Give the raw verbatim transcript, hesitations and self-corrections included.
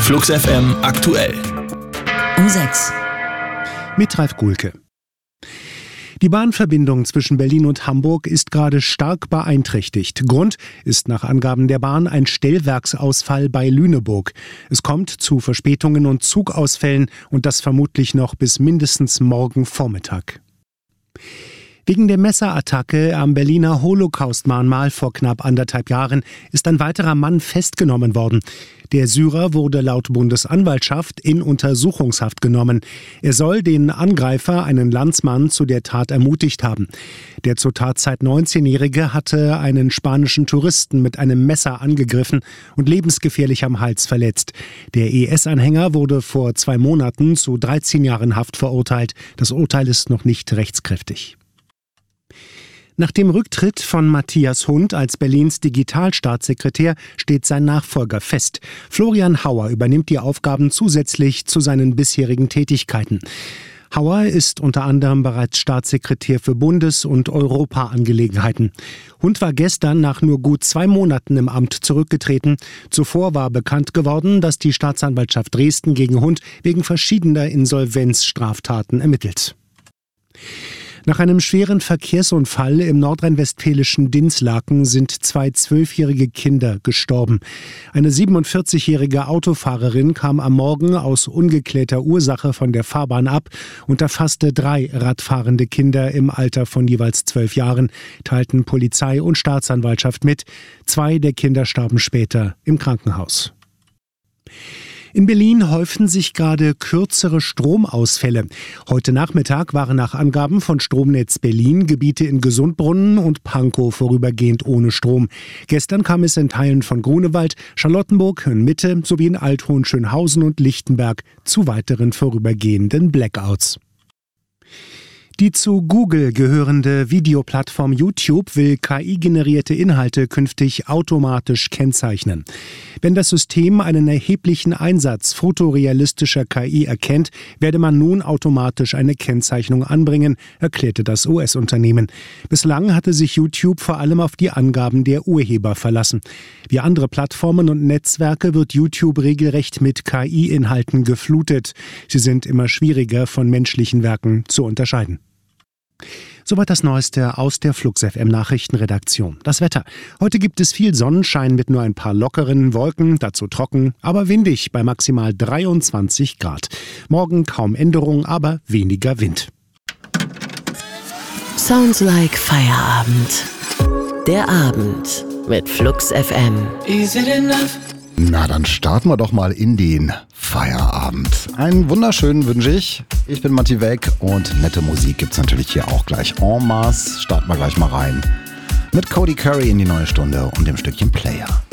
Flux F M aktuell. Um sechs. Mit Ralf Gulke. Die Bahnverbindung zwischen Berlin und Hamburg ist gerade stark beeinträchtigt. Grund ist nach Angaben der Bahn ein Stellwerksausfall bei Lüneburg. Es kommt zu Verspätungen und Zugausfällen und das vermutlich noch bis mindestens morgen Vormittag. Wegen der Messerattacke am Berliner Holocaust-Mahnmal vor knapp anderthalb Jahren ist ein weiterer Mann festgenommen worden. Der Syrer wurde laut Bundesanwaltschaft in Untersuchungshaft genommen. Er soll den Angreifer, einen Landsmann, zu der Tat ermutigt haben. Der zur Tatzeit neunzehnjährige hatte einen spanischen Touristen mit einem Messer angegriffen und lebensgefährlich am Hals verletzt. Der I S-Anhänger wurde vor zwei Monaten zu dreizehn Jahren Haft verurteilt. Das Urteil ist noch nicht rechtskräftig. Nach dem Rücktritt von Matthias Hund als Berlins Digitalstaatssekretär steht sein Nachfolger fest. Florian Hauer übernimmt die Aufgaben zusätzlich zu seinen bisherigen Tätigkeiten. Hauer ist unter anderem bereits Staatssekretär für Bundes- und Europaangelegenheiten. Hund war gestern nach nur gut zwei Monaten im Amt zurückgetreten. Zuvor war bekannt geworden, dass die Staatsanwaltschaft Dresden gegen Hund wegen verschiedener Insolvenzstraftaten ermittelt. Nach einem schweren Verkehrsunfall im nordrhein-westfälischen Dinslaken sind zwei zwölfjährige Kinder gestorben. Eine siebenundvierzigjährige Autofahrerin kam am Morgen aus ungeklärter Ursache von der Fahrbahn ab und erfasste drei radfahrende Kinder im Alter von jeweils zwölf Jahren, teilten Polizei und Staatsanwaltschaft mit. Zwei der Kinder starben später im Krankenhaus. In Berlin häufen sich gerade kürzere Stromausfälle. Heute Nachmittag waren nach Angaben von Stromnetz Berlin Gebiete in Gesundbrunnen und Pankow vorübergehend ohne Strom. Gestern kam es in Teilen von Grunewald, Charlottenburg, Mitte sowie in Althohenschönhausen und Lichtenberg zu weiteren vorübergehenden Blackouts. Die zu Google gehörende Videoplattform YouTube will K I-generierte Inhalte künftig automatisch kennzeichnen. Wenn das System einen erheblichen Einsatz fotorealistischer K I erkennt, werde man nun automatisch eine Kennzeichnung anbringen, erklärte das U S-Unternehmen. Bislang hatte sich YouTube vor allem auf die Angaben der Urheber verlassen. Wie andere Plattformen und Netzwerke wird YouTube regelrecht mit K I-Inhalten geflutet. Sie sind immer schwieriger von menschlichen Werken zu unterscheiden. Soweit das Neueste aus der Flux F M Nachrichtenredaktion. Das Wetter. Heute gibt es viel Sonnenschein mit nur ein paar lockeren Wolken, dazu trocken, aber windig bei maximal dreiundzwanzig Grad. Morgen kaum Änderung, aber weniger Wind. Sounds like Feierabend. Der Abend mit Flux F M. Is it enough? Na, dann starten wir doch mal in den Feierabend. Einen wunderschönen wünsche ich. Ich bin Matti Weg und nette Musik gibt's natürlich hier auch gleich en masse. Starten wir gleich mal rein mit Cody Curry in die neue Stunde und dem Stückchen Player.